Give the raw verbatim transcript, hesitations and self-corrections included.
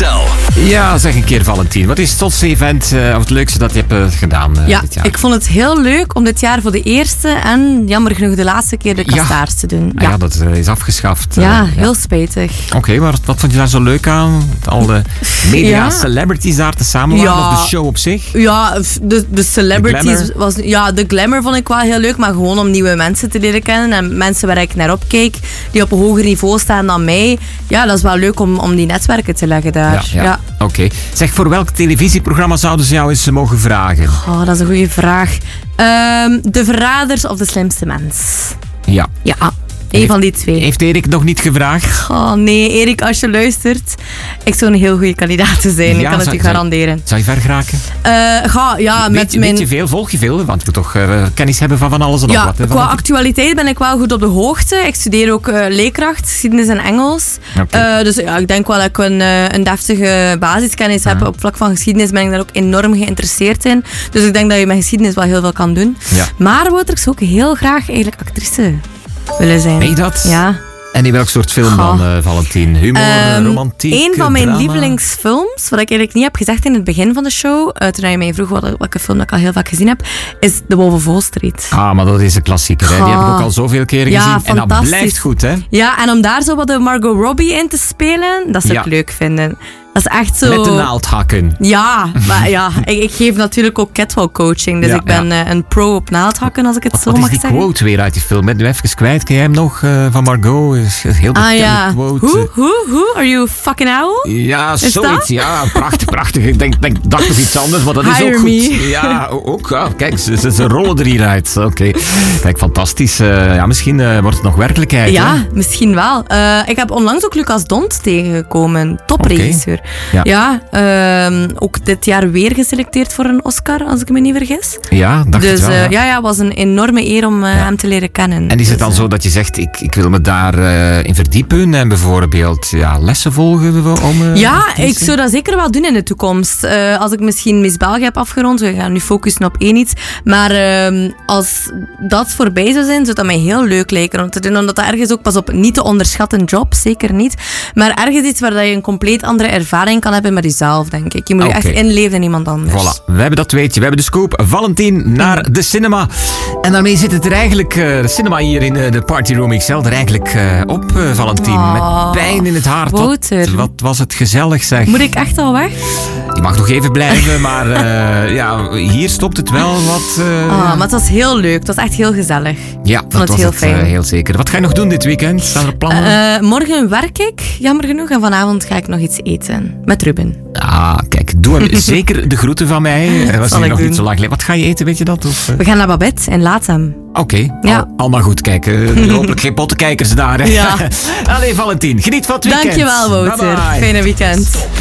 Cel. Ja, zeg een keer Valentien. Wat is het tofste event uh, of het leukste dat je hebt uh, gedaan uh, ja, dit jaar? Ik vond het heel leuk om dit jaar voor de eerste en jammer genoeg de laatste keer de kastaars ja. te doen. Ja, ah, ja dat uh, is afgeschaft. Ja, uh, heel ja. spijtig. Oké, okay, maar wat vond je daar zo leuk aan? Al de media ja. celebrities daar te samen waren ja. of de show op zich? Ja, de, de celebrities de was... Ja, de glamour vond ik wel heel leuk, maar gewoon om nieuwe mensen te leren kennen en mensen waar ik naar opkeek, die op een hoger niveau staan dan mij. Ja, dat is wel leuk om, om die netwerken te leggen daar. Ja, ja. ja. Oké. Okay. Zeg, voor welk televisieprogramma zouden ze jou eens mogen vragen? Oh, dat is een goede vraag. Um, de Verraders of de Slimste Mens. Ja. Ja. Eén van die twee. Heeft Erik nog niet gevraagd? Oh nee, Erik, als je luistert. Ik zou een heel goede kandidaat te zijn. Ja, ik kan het je garanderen. Zou je ver geraken? Uh, ga, ja, weet, met je, mijn... weet je veel? Volg je veel? Want je moet toch uh, kennis hebben van van alles en nog ja, wat. Hè, qua actualiteit ben ik wel goed op de hoogte. Ik studeer ook uh, leerkracht, geschiedenis en Engels. Okay. Uh, dus ja, ik denk wel dat ik een, uh, een deftige basiskennis heb. Uh-huh. Op vlak van geschiedenis ben ik daar ook enorm geïnteresseerd in. Dus ik denk dat je met geschiedenis wel heel veel kan doen. Ja. Maar Wouter, ik zou ook heel graag eigenlijk actrice willen zijn. Ben je dat? Ja. En in welk soort film dan, uh, Valentien? Humor, um, romantiek, Een van mijn drama? lievelingsfilms, wat ik eigenlijk niet heb gezegd in het begin van de show, uh, toen je mij vroeg wat, welke film ik al heel vaak gezien heb, is The Wolf of Wall Street. Ah, maar dat is een klassieker. Hè? Die heb ik ook al zoveel keren ja, gezien. En dat blijft goed, hè? Ja, en om daar zo wat de Margot Robbie in te spelen, dat zou ja. ik leuk vinden. Dat is echt zo... Met de naaldhakken. Ja, maar ja, ik, ik geef natuurlijk ook catwalk coaching. Dus ja, ik ben ja. uh, een pro op naaldhakken, als ik het wat, zo wat mag zeggen. zeggen. Wat is die quote weer uit die film? Ben je even kwijt? Ken jij hem nog uh, van Margot? Is een heel bekende ah, ja. quote. Hoe, hoe, hoe? Are you fucking owl? Ja, is zoiets. Dat? Ja, prachtig, prachtig. Ik denk, denk, dacht nog iets anders, maar dat is Hire ook goed. Me. Ja, ook. Ja, kijk, ze, ze, ze rollen er hier uit. Oké. Okay. Kijk, fantastisch. Uh, ja, misschien uh, wordt het nog werkelijkheid. Ja, hè? misschien wel. Uh, ik heb onlangs ook Lucas Dont tegengekomen. Topregisseur. Okay. Ja. ja uh, ook dit jaar weer geselecteerd voor een Oscar, als ik me niet vergis. Ja, dacht dus, het wel. Uh, ja, ja, was een enorme eer om uh, ja. hem te leren kennen. En is het dan dus, zo dat je zegt, ik, ik wil me daar uh, in verdiepen en bijvoorbeeld ja, lessen volgen om... Uh, ja, ik zou dat zeker wel doen in de toekomst. Uh, als ik misschien Miss België heb afgerond, we gaan nu focussen op één iets. Maar uh, als dat voorbij zou zijn, zou dat mij heel leuk lijken om te doen. Omdat dat ergens ook, pas op, niet te onderschatten job, zeker niet. Maar ergens iets waar je een compleet andere ervaring kan hebben met jezelf, denk ik. Je moet je okay. echt inleven in iemand anders. Voilà, we hebben dat weetje. We hebben de scoop. Valentien naar de cinema. En daarmee zit het er eigenlijk, uh, de cinema hier in uh, de Party Room X L, er eigenlijk uh, op, uh, Valentien. Oh, met pijn in het hart. Wat, wat was het gezellig, zeg. Moet ik echt al weg? Je mag nog even blijven, maar uh, ja, hier stopt het wel wat... Uh, oh, maar het was heel leuk. Het was echt heel gezellig. Ja, dat het was heel het fijn. Uh, heel zeker. Wat ga je nog doen dit weekend? Staan er plannen? Uh, morgen werk ik, jammer genoeg. En vanavond ga ik nog iets eten. Met Ruben. Ah, kijk. Doe hem zeker de groeten van mij. Hij was hier nog doen. Niet zo lang geleden. Wat ga je eten, weet je dat? Of, uh? We gaan naar Babette in Latem. Oké, okay. ja. Al, allemaal goed kijken. Hopelijk geen pottenkijkers daar. Hè? Ja. Allee, Valentien, geniet van het weekend. Dankjewel, Wouter. Bye bye. Fijne weekend.